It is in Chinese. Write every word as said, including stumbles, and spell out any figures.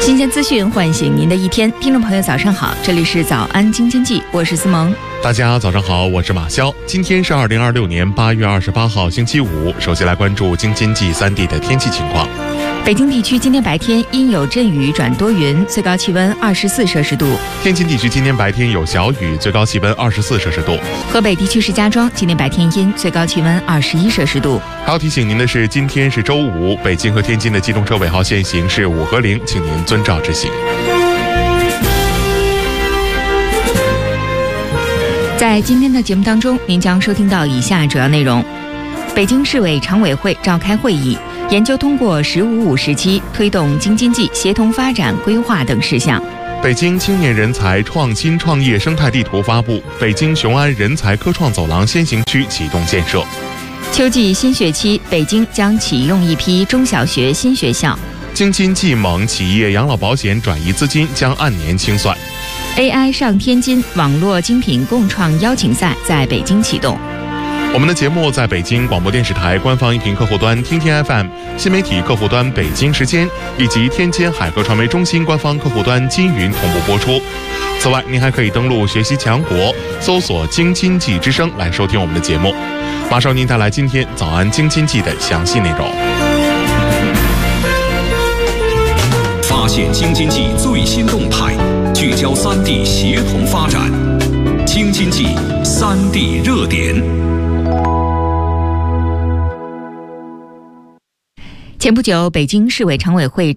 新鲜资讯唤醒您的一天，听众朋友早上好，这里是早安京津冀，我是思萌。 大家早上好，我是马潇。今天是二零二六年八月二十八号星期五，首先来关注京津冀三地的天气情况。 北京地区今天白天阴有阵雨转多云，最高气温二十四摄氏度。 天津地区今天白天有小雨，最高气温二十四摄氏度。 河北地区石家庄今天白天阴，最高气温二十一摄氏度。 还要提醒您的是，今天是周五，北京和天津的机动车尾号限行是五和零，请您遵照执行。 在今天的节目当中，您将收听到以下主要内容：北京市委常委会召开会议，研究通过“十五五”时期推动京津冀协同发展规划等事项。 北京青年人才创新创业生态地图发布，北京雄安人才科创走廊先行区启动建设。 秋季新学期，北京将启用一批中小学新学校。 京津冀蒙企业养老保险转移资金将按年清算。 A I 上天津网络精品共创邀请赛在北京启动。 我们的节目在北京广播电视台官方音频客户端听听 F M、 新媒体客户端北京时间以及天津海科传媒中心官方客户端金云同步播出。此外，您还可以登录学习强国，搜索京津冀之声来收听我们的节目。马上您带来今天早安京津冀的详细内容。 发现京津冀最新动态，聚焦三地协同发展，京津冀三地热点。 前不久，北京市委常委会